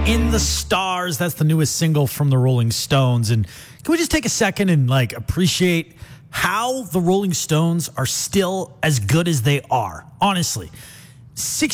In the Stars. That's the newest single from the Rolling Stones. And can we just take a second and appreciate how the Rolling Stones are still as good as they are? Honestly,